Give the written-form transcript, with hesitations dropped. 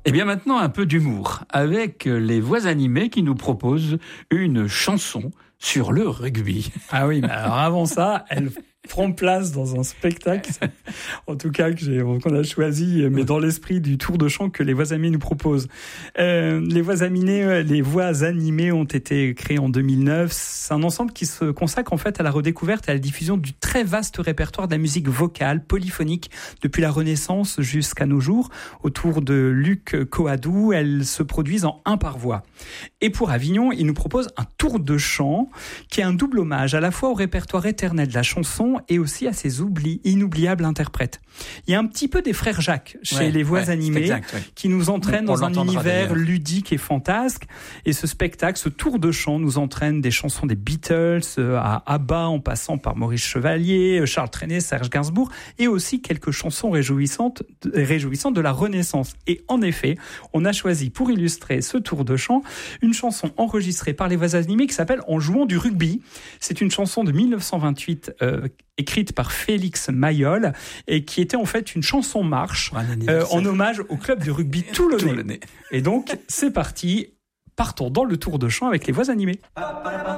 Et bien maintenant, un peu d'humour avec les voix animées qui nous proposent une chanson sur le rugby. Ah oui, mais alors avant ça, elle prend place dans un spectacle, en tout cas qu'on a choisi, mais dans l'esprit du tour de chant que les voix animées nous proposent. Les voix animées ont été créées en 2009. C'est un ensemble qui se consacre en fait à la redécouverte et à la diffusion du très vaste répertoire de la musique vocale, polyphonique, depuis la Renaissance jusqu'à nos jours. Autour de Luc Coadou, elles se produisent en 1 par voix. Et pour Avignon, il nous propose un tour de chant qui est un double hommage à la fois au répertoire éternel de la chanson et aussi à ses inoubliables interprètes. Il y a un petit peu des frères Jacques chez les voix animées qui nous entraînent dans un univers ludique et fantasque. Et ce spectacle, ce tour de chant nous entraîne des chansons des Beatles à ABBA en passant par Maurice Chevalier, Charles Trenet, Serge Gainsbourg et aussi quelques chansons réjouissantes de la Renaissance. Et en effet, on a choisi pour illustrer ce tour de chant une chanson enregistrée par les voix animées qui s'appelle En jouant du rugby. C'est une chanson de 1928 écrite par Félix Mayol et qui était en fait une chanson marche en hommage au club de rugby toulonnais. Et donc, c'est parti, partons dans le tour de chant avec les voix animées.